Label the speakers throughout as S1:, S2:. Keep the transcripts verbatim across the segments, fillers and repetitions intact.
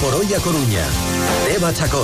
S1: por hoy a Coruña. Eva Chacón.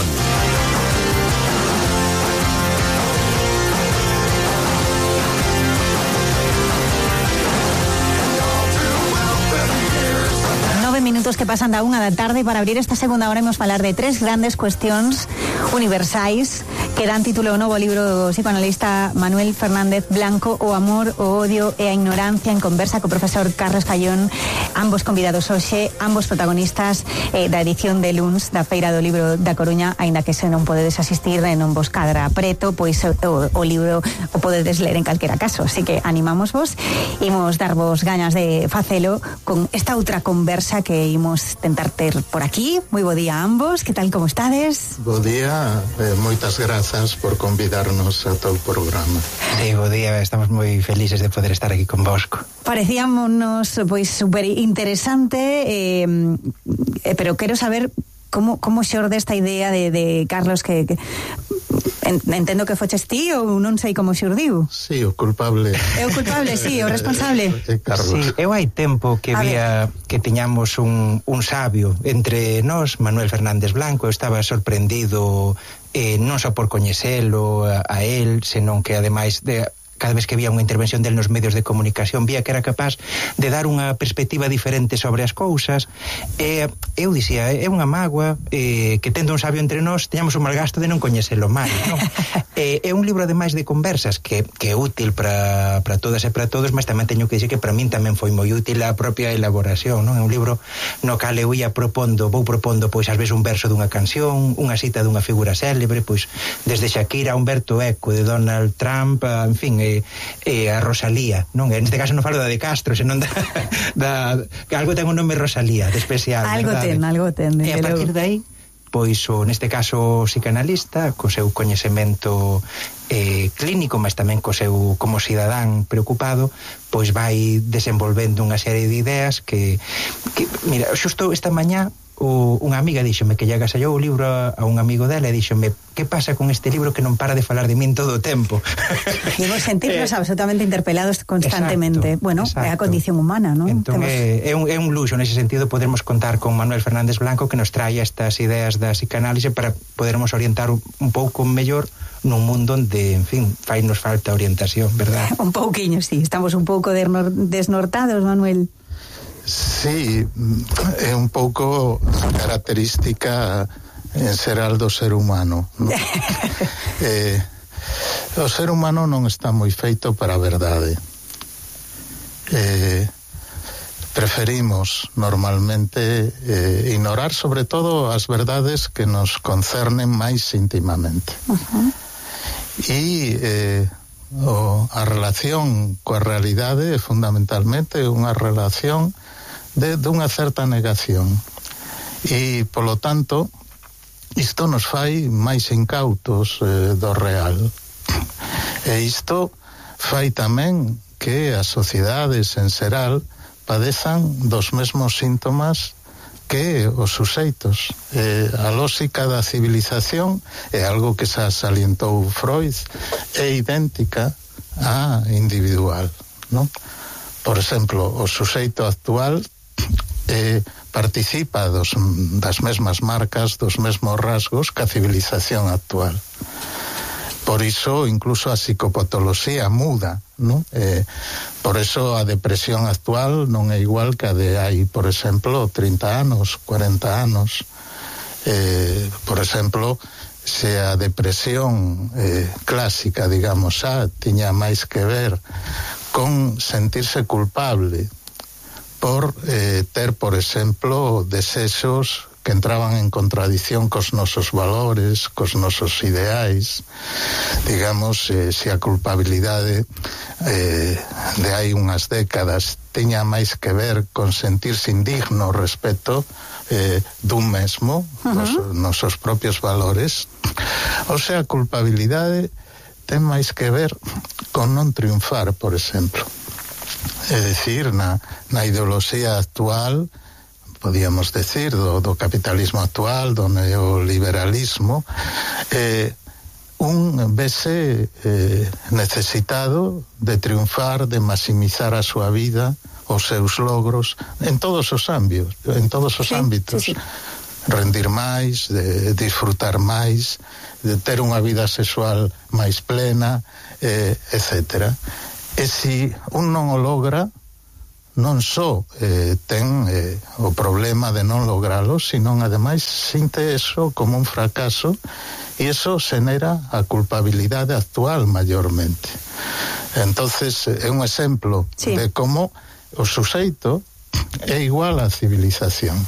S2: Nove minutos que pasan da unha da tarde. Para abrir esta segunda hora imos falar de tres grandes cuestións universais que dan título ao novo libro do psicoanalista Manuel Fernández Blanco, O amor, o odio e a ignorancia, en conversa co profesor Carlos Fallón, ambos convidados hoxe, ambos protagonistas eh, da edición de luns da Feira do Libro da Coruña. Aínda que se non podedes asistir e non vos cadra preto, pois o, o libro o podedes ler en calquera caso, así que animamos vos, imos darvos gañas de facelo con esta outra conversa que imos tentar ter por aquí. Moi bo día a ambos, que tal, como estades?
S3: Bo día, eh, moitas grazas por convidarnos a todo o programa.
S4: Sí, bo día, estamos moi felices de poder estar aquí con vosco.
S2: Parecíamonos pois super interesante, eh, eh, pero quero saber como como xorde esta idea de, de Carlos que, que entendo que foches ti ou non sei como xurdiu.
S3: Sí, o culpable.
S2: É o culpable, sí, o responsable.
S3: É Carlos.
S4: Sí, eu hai tempo que vía que tiñamos un, un sabio entre nós, Manuel Fernández Blanco. Eu estaba sorprendido eh, non só por coñecelo a, a él, senón que ademais de cada vez que vía unha intervención del nos medios de comunicación, vía que era capaz de dar unha perspectiva diferente sobre as cousas. E eu dicía, é unha mágoa eh, que tendo un sabio entre nós teñamos o malgasto de non coñecelo máis, non? eh, é un libro ademais de conversas que, que é útil para todas e para todos, mas tamén teño que dicir que para min tamén foi moi útil a propia elaboración, non? É un libro no cal eu ia propondo, vou propondo pois ás veces un verso dunha canción, unha cita dunha figura célebre, pois desde Shakira a Humberto Eco, de Donald Trump, a, en fin, E, e a Rosalía, non? En este caso non falo da de Castro, senón da, da que algo ten un nome Rosalía, de especial.
S2: Algo
S4: verdade?
S2: ten, algo ten.
S4: E a partir de aí, pois o, neste caso, psicanalista, co seu coñecemento eh, clínico, mas tamén co seu como cidadán preocupado, pois vai desenvolvendo unha serie de ideas que, que mira, xusto esta mañá o, unha amiga díxome que lle agasallou o libro a, a un amigo dela e díxome, que pasa con este libro que non para de falar de min todo o tempo?
S2: Debemos sentirnos eh, absolutamente interpelados constantemente.
S4: Exacto,
S2: bueno,
S4: exacto.
S2: É a condición humana, non?
S4: Entón,
S2: Temos...
S4: é, é, un, é un luxo nese sentido podemos contar con Manuel Fernández Blanco, que nos trae estas ideas da psicanálise para podermos orientar un, un pouco mellor nun mundo onde, en fin, fai nos falta orientación, verdad?
S2: Un pouquiño, sí, estamos un pouco desnortados, Manuel.
S3: Sí, é un pouco característica en xeral do ser humano, non? eh, o ser humano non está moi feito para a verdade. Eh, preferimos normalmente eh, ignorar sobre todo as verdades que nos concernen máis íntimamente. Uh-huh. E eh, o, a relación coa realidade é fundamentalmente unha relación de, de unha certa negación. E, polo tanto, isto nos fai máis incautos eh, do real. E isto fai tamén que as sociedades en xeral padezan dos mesmos síntomas que os suxeitos. Eh, a lóxica da civilización é algo que xa salientou Freud, é idéntica á individual, non? Por exemplo, o suxeito actual eh, participa dos, das mesmas marcas, dos mesmos rasgos que a civilización actual. Por iso, incluso a psicopatoloxía muda, non? Eh, por iso a depresión actual non é igual que a de hai, por exemplo, trinta anos, cuarenta anos. Eh, por exemplo, se a depresión eh, clásica, digamos, xa tiña máis que ver con sentirse culpable por eh, ter, por exemplo, desexos que entraban en contradición cos nosos valores, cos nosos ideais. Digamos, eh, se a culpabilidade eh, de hai unhas décadas teña máis que ver con sentirse indigno respecto eh, dun mesmo, uh-huh. dos nosos propios valores. O sea, a culpabilidade ten máis que ver con non triunfar, por exemplo. É dicir, na, na ideoloxía actual, podíamos decir, do, do capitalismo actual, do neoliberalismo, eh, un vese eh, necesitado de triunfar, de maximizar a súa vida, os seus logros, en todos os ámbitos, en todos os
S2: sí,
S3: ámbitos.
S2: Sí, sí.
S3: rendir máis, de disfrutar máis, de ter unha vida sexual máis plena, eh, etcétera. E se un non o logra, non só eh, ten eh, o problema de non logralo, sino ademais sinte eso como un fracaso, e eso xenera a culpabilidade actual maiormente. Entonces é un exemplo sí. de como o suxeito é igual á civilización,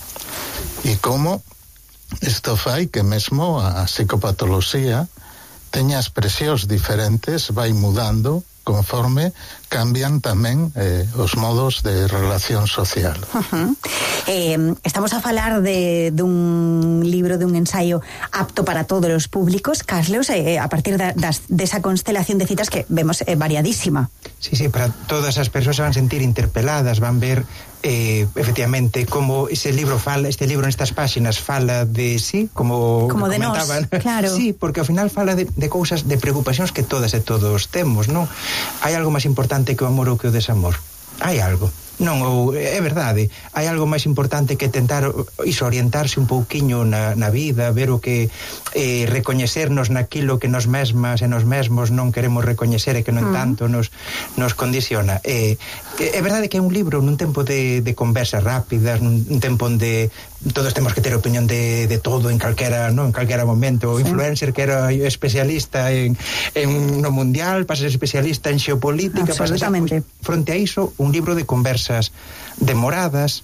S3: e como isto fai que mesmo a psicopatoloxía teña expresións diferentes, vai mudando conforme cambian tamén eh, os modos de relación social.
S2: Uh-huh. Eh, estamos a falar de dun libro, dun ensaio apto para todos os públicos, Carlos, eh, a partir da, das, desa constelación de citas que vemos eh, variadísima.
S4: Sí, sí, para todas as persoas se van sentir interpeladas, van ver eh, efectivamente como ese libro fala, este libro nestas páxinas fala de sí, como,
S2: como de
S4: comentaban,
S2: nos, claro.
S4: Sí, porque ao final fala de, de cousas, de preocupacións que todas e todos temos, non? Hai algo máis importante que o amor ou que o desamor? Hai algo. Non, ou, é verdade, hai algo máis importante que tentar iso, orientarse un pouquiño na, na vida, ver o que eh, recoñecernos naquilo que nos mesmas e nos mesmos non queremos recoñecer e que non mm. tanto nos, nos condiciona. Eh, é verdade que é un libro nun tempo de, de conversas rápidas, nun tempo onde todos temos que ter opinión de, de todo en calquera, non, en calquera momento. O sí. influencer que era especialista en, en no mundial, pasa a ser especialista en xeopolítica, pasa a ser, pues, fronte a iso, un libro de conversas demoradas,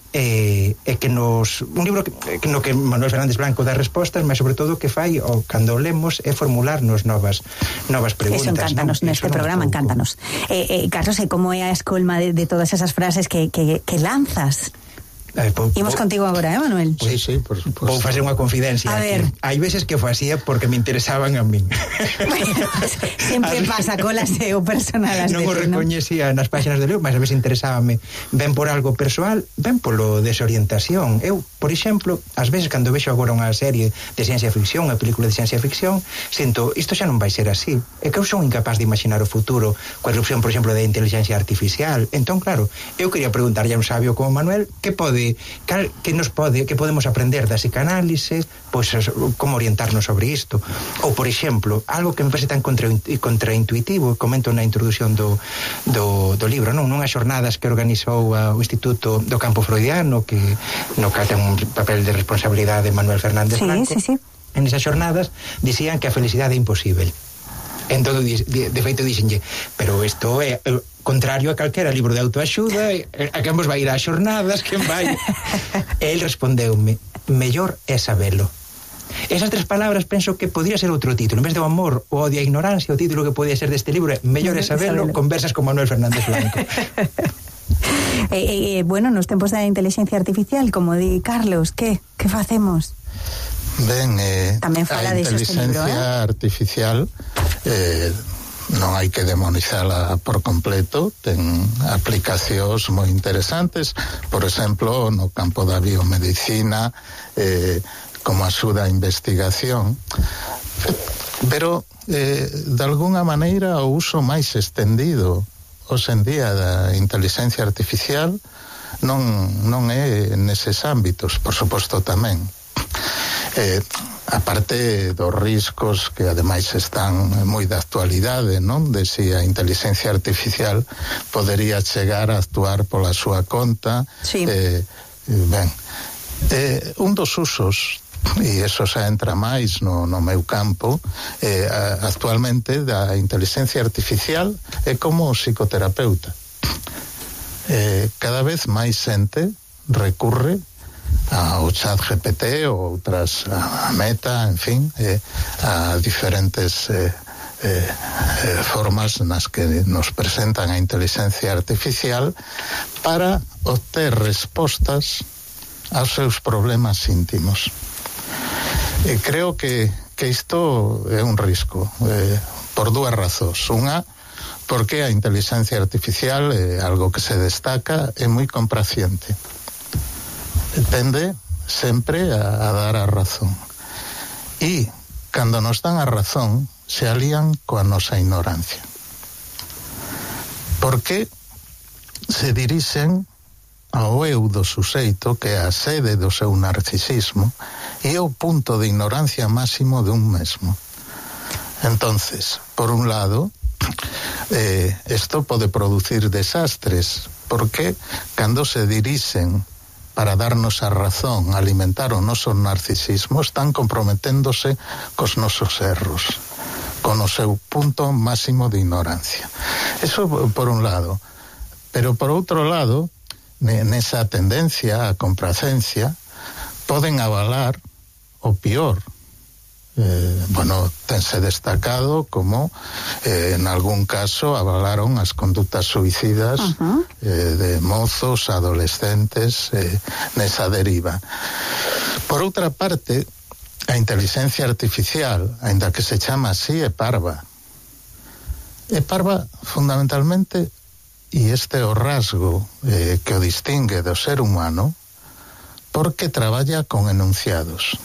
S4: eh, e que nos un libro que, que no que Manuel Fernández Blanco dá respostas, mas sobre todo que fai o cando lemos é formularnos novas novas preguntas.
S2: Eso encántanos, ¿no? Neste programa encántanos. Eh, eh, Carlos, e como é a escolma de, de todas esas frases que, que, que lanzas?
S4: Eh, po,
S2: Imos
S4: po,
S2: contigo agora, eh, Manuel?
S3: Sí, sí, por suposto.
S4: Vou facer unha confidencia.
S2: A ver.
S4: Hai veces que facía porque me interesaban a min.
S2: Bueno, sempre pasa colas e o personal as
S4: non
S2: veces,
S4: o recoñecía ¿no? nas páxinas do libro, mas a veces interesábame ben por algo persoal, ben polo desorientación. Eu, por exemplo, ás veces cando vexo agora unha serie de ciencia ficción, unha película de ciencia ficción, sinto, isto xa non vai ser así. É que eu son incapaz de imaginar o futuro coa erupción, por exemplo, da inteligencia artificial. Entón, claro, eu quería preguntarlle a un sabio como Manuel que pode Cal, que nos pode, que podemos aprender da psicanálise, pois como orientarnos sobre isto. Ou, por exemplo, algo que me parece tan contra, contraintuitivo, comento na introdución do, do, do libro, non? Nunhas xornadas que organizou a, o Instituto do Campo Freudiano, que no que ten un papel de responsabilidade de Manuel Fernández
S2: sí,
S4: Blanco.
S2: Sí, sí.
S4: En esas xornadas dicían que a felicidade é imposible. Entón, de, de feito, dixenlle, pero isto é contrario a calquera libro de autoaxuda, a quen vos vai ir ás xornadas, quen vai? E el respondeume, mellor é sabelo. Esas tres palabras penso que podría ser outro título. En vez de o amor ou odio a ignorancia, o título que podía ser deste libro é mellor é sabelo, conversas con Manuel Fernández Blanco.
S2: eh, eh, bueno, nos tempos da inteligencia artificial, como di Carlos, que que facemos?
S3: Ben, eh,
S2: tamén fala
S3: a
S2: de
S3: inteligencia
S2: libro, eh?
S3: artificial eh, non hai que demonizala por completo, ten aplicacións moi interesantes, por exemplo, no campo da biomedicina, eh, como axuda a investigación, pero eh, de alguna maneira o uso máis extendido hoxe en día da inteligencia artificial non, non é neses ámbitos, por suposto tamén. Eh, aparte dos riscos que ademais están moi de actualidade, non? De si a inteligencia artificial podería chegar a actuar pola súa conta.
S2: Sí.
S3: Eh, ben, eh, un dos usos, e eso xa entra máis no, no meu campo, eh, actualmente da inteligencia artificial é como psicoterapeuta. Eh, cada vez máis xente recurre ao chat G P T ou outras, a Meta, en fin, eh, a diferentes eh, eh, eh, formas nas que nos presentan a inteligencia artificial para obter respostas aos seus problemas íntimos. E creo que, que isto é un risco, eh, por dúas razóns. Unha, porque a inteligencia artificial é algo que se destaca, é moi complaciente. Tende sempre a, a dar a razón. E, cando nos dan a razón, se alían coa nosa ignorancia. Porque se dirixen ao eu do suxeito, que é a sede do seu narcisismo, e é o punto de ignorancia máximo de un mesmo. Entonces, por un lado, eh, esto pode producir desastres, porque cando se dirixen para darnos a razón, alimentar o noso narcisismo, están comprometéndose cos nosos erros, con o seu punto máximo de ignorancia. Eso por un lado. Pero por outro lado, nesa tendencia a complacencia, poden avalar o pior. Eh, bueno, tense destacado como eh, en algún caso avalaron as conductas suicidas uh-huh. eh, de mozos, adolescentes, eh, nesa deriva. Por outra parte, a inteligencia artificial, aínda que se chama así, é parva. É parva fundamentalmente, e este é o rasgo eh, que o distingue do ser humano, porque traballa con enunciados.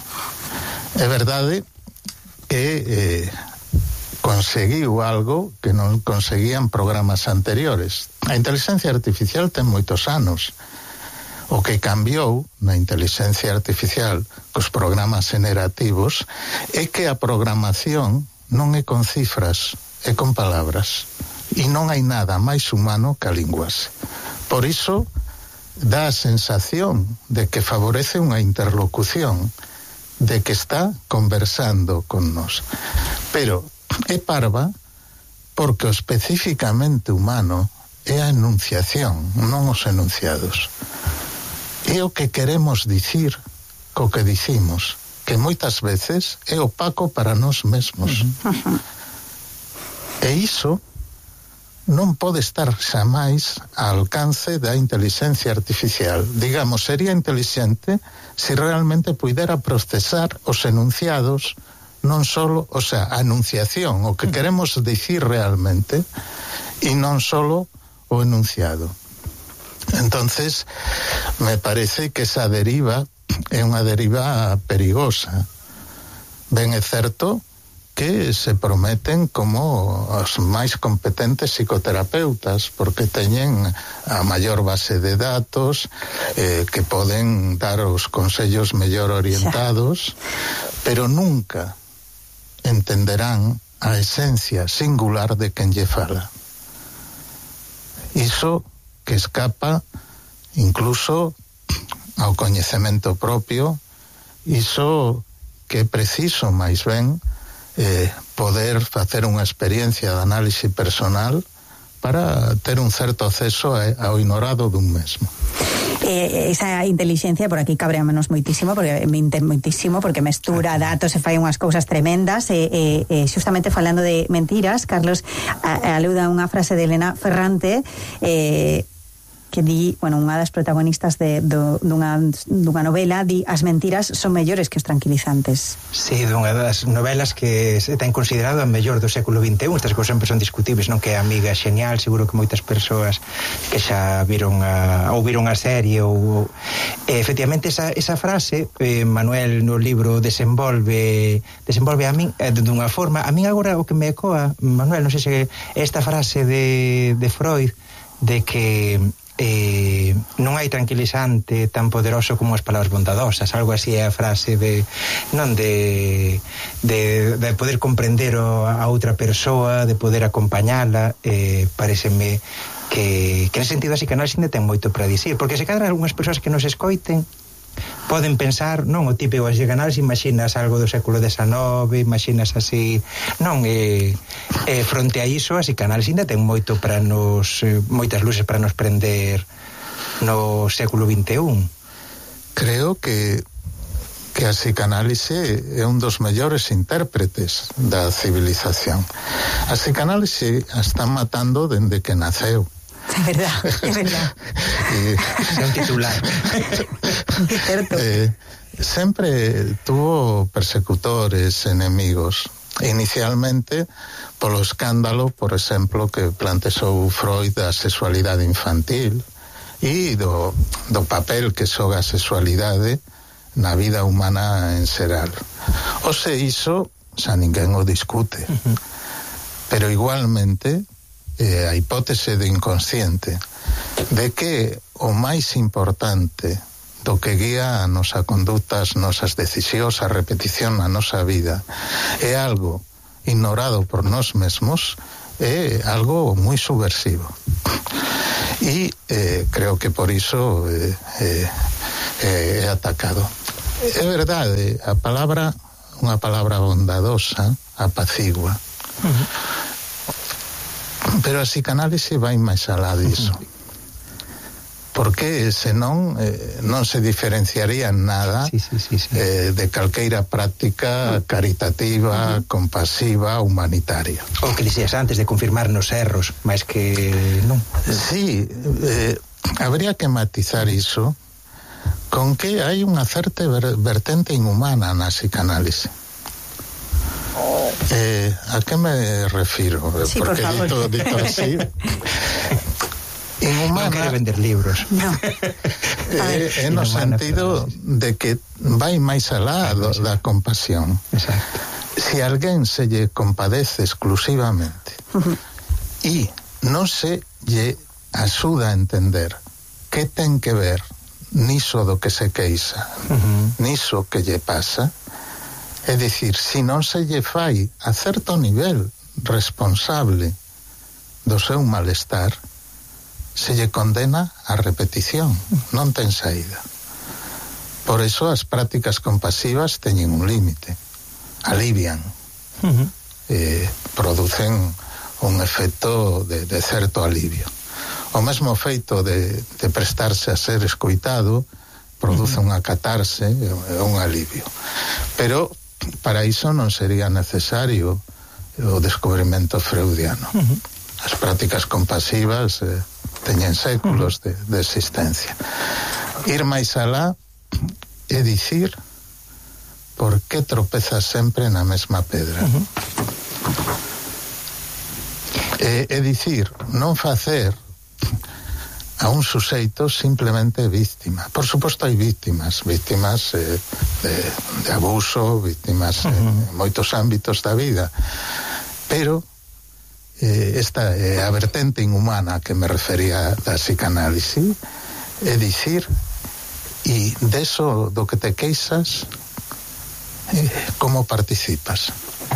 S3: É verdade que eh, conseguiu algo que non conseguían programas anteriores. A inteligencia artificial ten moitos anos. O que cambiou na inteligencia artificial cos programas generativos é que a programación non é con cifras, é con palabras. E non hai nada máis humano que a linguas. Por iso dá a sensación de que favorece unha interlocución, de que está conversando con nos. Pero é parva porque o especificamente humano é a enunciación, non os enunciados. É o que queremos dicir co que dicimos, que moitas veces é opaco para nós mesmos. Uh-huh. E iso non pode estar xamais ao alcance da inteligencia artificial. Digamos, sería inteligente se realmente puidera procesar os enunciados, non solo, o sea, a enunciación, o que queremos dicir realmente, e non solo o enunciado. Entonces, me parece que esa deriva é unha deriva perigosa. Ben é certo que se prometen como os máis competentes psicoterapeutas, porque teñen a maior base de datos, eh, que poden dar os consellos mellor orientados, pero nunca entenderán a esencia singular de quen lle fala. Iso que escapa incluso ao coñecemento propio, iso que é preciso máis ben Eh, poder facer unha experiencia de análise personal para ter un certo acceso a, ao ignorado dun mesmo.
S2: Eh, esa inteligencia por aquí cabrea menos moitísimo, porque minte moitísimo, porque mestura datos e fai unhas cousas tremendas. E eh, eh, justamente falando de mentiras, Carlos a, aluda a unha frase de Elena Ferrante, eh, que di, bueno, unha das protagonistas de, do, dunha, dunha novela, di: as mentiras son mellores que os tranquilizantes.
S4: Sí, dunha das novelas que se ten considerado a mellor do século vinte e un. Estas cousas sempre son discutibles, non? Que a Amiga Xenial, seguro que moitas persoas que xa viron a, ou viron a serie ou... Eh, efectivamente, esa, esa frase eh, Manuel no libro desenvolve desenvolve a min eh, dunha forma. A min agora o que me ecoa, Manuel, non sei se esta frase de, de Freud, de que eh, non hai tranquilizante tan poderoso como as palabras bondadosas, algo así é a frase de non de de, de poder comprender a outra persoa, de poder acompañala. Eh, pareceme que, que nese sentido a psicanálise ten moito para dicir, porque se cadra algunhas persoas que nos escoiten poden pensar, non, o típico de psicanálise, imaginas algo do século dezenove, imaginas así, non, e, e fronte a iso a psicanálise ainda ten moito para nos, moitas luces para nos prender no século vinte e un.
S3: Creo que que a psicanálise é un dos mellores intérpretes da civilización. A psicanálise a están matando dende que naceu.
S2: É verdad, é verdad.
S3: É
S4: un titular.
S3: eh, sempre tuvo persecutores, enemigos. Inicialmente polo escándalo, por exemplo, que plantexou Freud da sexualidade infantil e do, do papel que xoga a sexualidade na vida humana en xeral. O se iso, xa ninguén o discute. Uh-huh. Pero igualmente eh, a hipótese do inconsciente de que o máis importante do que guía a nosa conduta, as nosas decisións, a repetición na nosa vida, é algo ignorado por nós mesmos, é algo moi subversivo. E eh, creo que por iso eh, eh, é atacado. É verdade, a palabra, unha palabra bondadosa, apacigua. Uh-huh. Pero a psicanálise vai máis alá diso. Uh-huh. Porque senón eh, non se diferenciaría nada sí, sí, sí, sí. Eh, de calqueira práctica caritativa, uh-huh. compasiva, humanitaria.
S4: O que dixías antes de confirmar nos erros, máis que non.
S3: Sí, eh, habría que matizar iso con que hai unha certa vertente inhumana na psicanálise. Eh, a que me refiro?
S2: Sí,
S3: porque
S2: por favor.
S3: dito, dito así inhumana,
S4: non quere vender libros.
S2: No.
S3: eh, é no sentido de que vai máis alá do, da compasión.
S4: Exacto.
S3: Si alguén se lle compadece exclusivamente uh-huh. e non se lle axuda a entender que ten que ver niso do que se queixa, uh-huh. niso que lle pasa, é dicir, si non se lle fai a certo nivel responsable do seu malestar, se lle condena a repetición, non ten saída. Por iso as prácticas compasivas teñen un límite, alivian, uh-huh. eh, producen un efecto de, de certo alivio. O mesmo feito de, de prestarse a ser escoitado produce uh-huh. unha catarse e un alivio. Pero para iso non sería necesario o descubrimento freudiano. Uh-huh. As prácticas compasivas eh, teñen séculos de, de existencia. Ir máis alá é dicir por que tropezas sempre na mesma pedra. Uh-huh. É, é dicir, non facer a un suxeito simplemente víctima. Por suposto hai víctimas, víctimas eh, de, de abuso, víctimas uh-huh. en moitos ámbitos da vida, pero eh, esta é a vertente inhumana que me refería da psicanálise, é dicir, e deso do que te queixas, eh, como participas.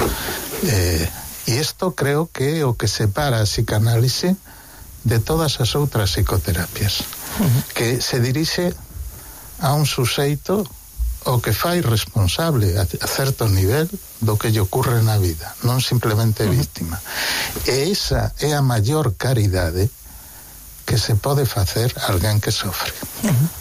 S3: Eh, e isto creo que é o que separa a psicanálise de todas as outras psicoterapias, uh-huh. que se dirixe a un suxeito o que fai responsable a, a certo nivel do que lle ocurre na vida, non simplemente uh-huh. víctima. E esa é a maior caridade que se pode facer a alguén que sofre.
S2: Uh-huh.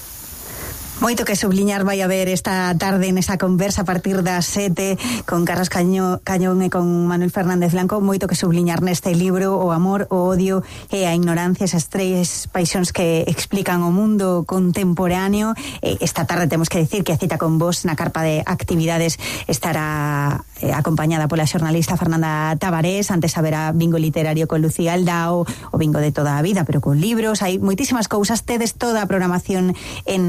S2: Moito que subliñar vai haber esta tarde nesa conversa a partir das sete con Carlos Caño, Cañón e con Manuel Fernández Blanco. Moito que subliñar neste libro, o amor, o odio e a ignorancia, esas tres paixóns que explican o mundo contemporáneo. Esta tarde temos que decir que a cita con vos na carpa de actividades estará acompañada pola xornalista Fernanda Tabarés. Antes haberá bingo literario con Lucía Aldao, o bingo de toda a vida, pero con libros. Hai moitísimas cousas, tedes toda a programación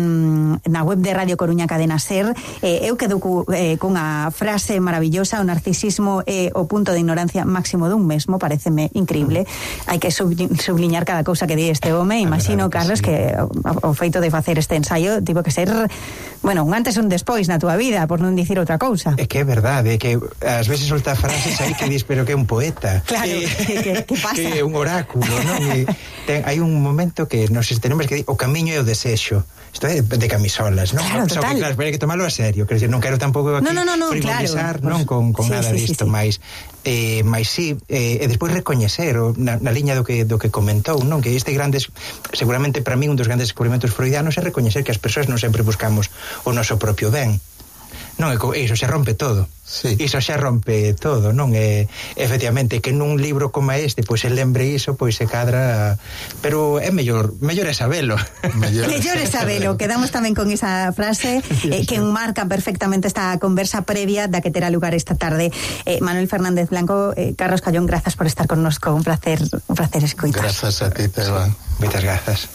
S2: en na web de Radio Coruña Cadena Ser. Eh, eu quedo cu, eh, cunha frase maravillosa: o narcisismo é o punto de ignorancia máximo dun mesmo. Pareceme increíble. Hai que subliñar cada cousa que di este home. Imagino, Carlos, que o, o feito de facer este ensaio tivo que ser, bueno, un antes e un despois na túa vida, por non dicir outra cousa.
S4: É que é verdade, é que ás veces solta frases aí que dis, pero que é un poeta.
S2: Claro,
S4: eh,
S2: que, que pasa?
S4: Que é un oráculo, non? E ten, hai un momento que nos tenemos que dir, o camiño é o desexo. Isto é de camisolas, non?
S2: Claro, total.
S4: Que, claro, pero hai que tomarlo a serio. Quero dizer, non quero tampouco aquí
S2: no, no, no, no,
S4: frivolizar,
S2: claro.
S4: non con, con
S2: sí,
S4: nada
S2: sí,
S4: disto,
S2: sí, sí.
S4: máis eh, máis sí, eh, e despois recoñecer o, na, na liña do que do que comentou, non? Que este grandes, seguramente para mí un dos grandes descubrimentos freudianos é recoñecer que as persoas non sempre buscamos o noso propio ben. Non, iso xa rompe todo.
S3: Sí.
S4: Iso xa rompe todo, non? E, efectivamente, que nun libro como este, pois se lembre iso, pois se cadra, pero é mellor, mellor é sabelo.
S2: Mellor, mellor é sabelo. Quedamos tamén con esa frase eh, que enmarca perfectamente esta conversa previa da que terá lugar esta tarde. Eh, Manuel Fernández Blanco, eh, Carlos Callón, grazas por estar connosco. Un placer, un placer escoitar.
S3: Grazas a ti, Teba.
S4: Moitas grazas.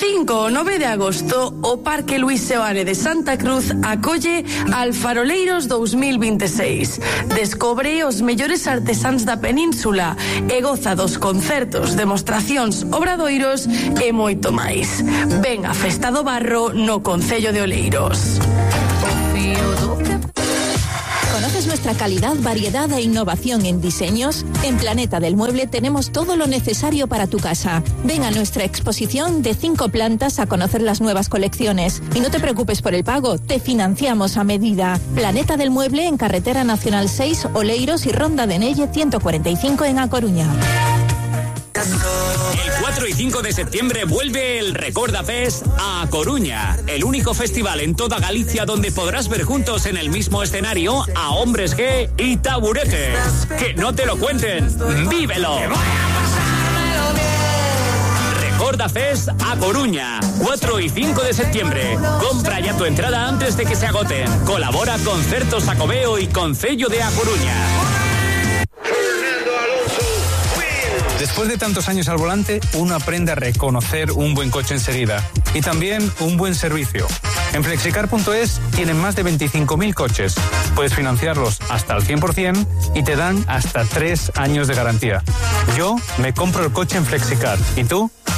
S5: cinco ao nove de agosto, o Parque Luís Seoane de Santa Cruz acolle Alfaroleiros dous mil vinte e seis. Descobre os mellores artesáns da península e goza dos concertos, demostracións, obradoiros e moito máis. Ven a Festa do Barro no Concello de Oleiros.
S6: ¿Conoces nuestra calidad, variedad e innovación en diseños? En Planeta del Mueble tenemos todo lo necesario para tu casa. Ven a nuestra exposición de cinco plantas a conocer las nuevas colecciones. Y no te preocupes por el pago, te financiamos a medida. Planeta del Mueble en Carretera Nacional seis, Oleiros y Ronda de Nelle ciento cuarenta y cinco en A Coruña.
S7: El cuatro y cinco de septiembre vuelve el Recorda Fest a Coruña, el único festival en toda Galicia donde podrás ver juntos en el mismo escenario a Hombres G y Taburete. Que no te lo cuenten, vívelo. Recorda Fest a Coruña, cuatro y cinco de septiembre. Compra ya tu entrada antes de que se agoten. Colabora Concertos Xacobeo y Concello de A Coruña.
S8: Después de tantos años al volante, uno aprende a reconocer un buen coche enseguida y también un buen servicio. En flexicar punto es tienen más de veinticinco mil coches. Puedes financiarlos hasta el cien por ciento y te dan hasta tres años de garantía. Yo me compro el coche en Flexicar. ¿Y tú?